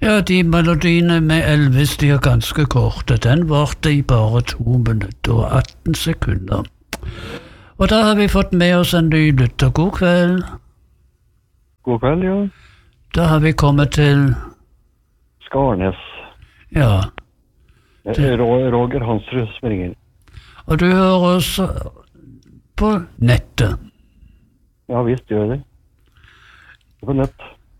Ja, de melodiene med Elvis, de er ganske korte. Den varte i bare 2 minutter og 18 sekunder. Og da har vi fått med oss en ny lytter. God kveld. God kveld, ja. Da har vi kommet til Skarnes. Ja. Roger Hansrud som ringer. Og du hører oss på nettet. Ja, visst gjør det. På nett.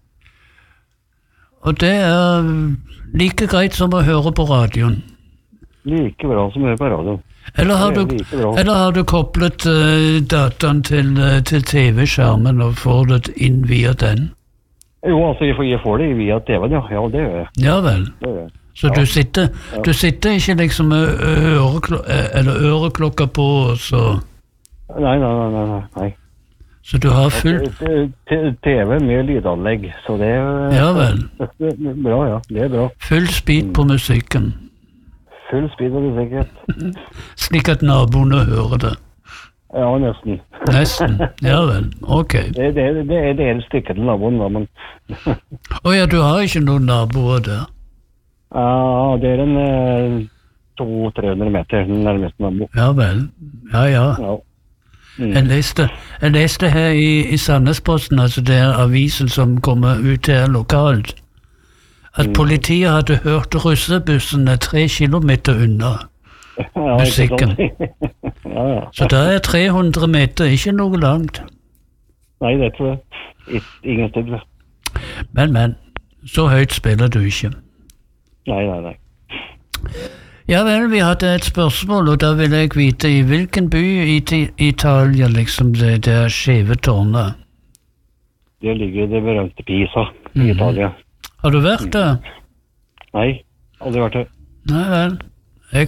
Og det er like greit som å høre på radioen. Like bra som å høre på radio. Eller har du koblet dataen til TV-skjermen og får det inn via den? Jo, altså jeg får det via TV-en, ja. Ja, det gjør jeg. Ja vel. Det gjør jeg. Så du sitter ikke liksom med øreklokka på, så... Nei. Så du har full... TV med lydanlegg, så det er... Ja vel. Bra, ja. Det er bra. Full speed på musikken. Full speed på musikken. Slik at naboene hører det. Ja, nesten. Nesten, ja vel, ok. Det er en stykke til naboen da, men... Åja, du har ikke noen naboer der? Ja, det er en 200-300 meter nærmest nabo. Ja vel, ja. Jeg leste her i Sandnesposten, altså det er avisen som kommer ut her lokalt, at politiet hadde hørt russebussene 3 kilometer unna musikken. Ja. Så da er 300 meter ikke noe langt. Nei, det tror jeg. Ingen sted. Men, så høyt spiller du ikke. Nei. Ja vel, vi hadde et spørsmål, og da vil jeg vite i hvilken by i Italia liksom det er skjeve tårnet? Det ligger i det berømte Pisa i Italia. Har du vært der? Nei, aldri vært der. Nei vel, jeg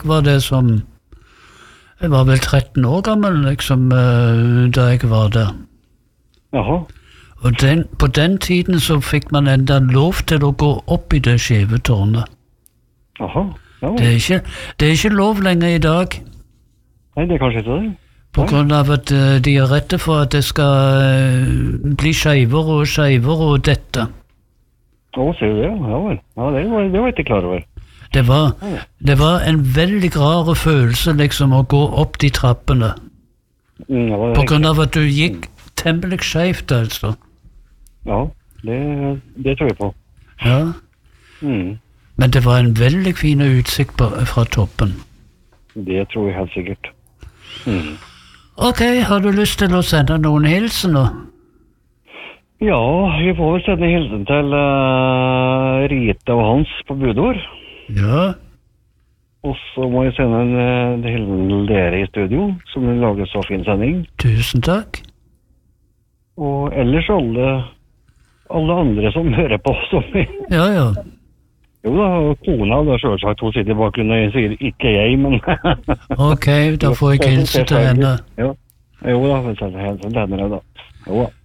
var vel 13 år gammel liksom da jeg var der. Jaha. Og på den tiden så fikk man enda lov til å gå opp i det skjeve tårnet. Jaha. Ja. Det er ikke lov lenger i dag. Nei, det er kanskje ikke det. På grunn av at de er redde for at det skal bli skjevere og dette. Ser du det? Ja vel. Ja, det var jeg ikke klar over. Det var en veldig rar følelse liksom å gå opp de trappene. På grunn av at du gikk temmelig skjevt, altså. Ja, det tror jeg på. Ja. Men det var en veldig fin utsikt fra toppen. Det tror jeg helt sikkert. Ok, har du lyst til å sende noen hilsener? Ja, vi får vel sende hilsen til Rita og Hans på Budår. Ja. Og så må jeg sende en hilsen til dere i studio, som lager så fin sending. Tusen takk. Og ellers alle andre som hører på. Ja. Jo da, kona har selvsagt, hun sitter i bakgrunnen, og jeg sier ikke jeg, men... Ok, da får jeg hilse til henne. Jo da, vi sender hilse til henne da. Jo da.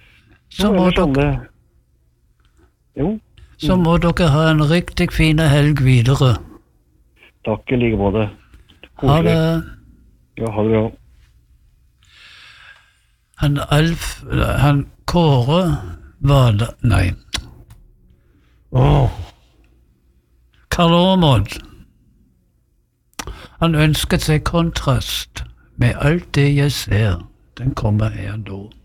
Så må dere ha en riktig fin helg videre. Takk i like måte. Ha det. Ja, ha det bra. Han Kåre var det... Nei. Karl Ormod. Han ønsket seg kontrast med alt det jeg ser. Den kommer her nå.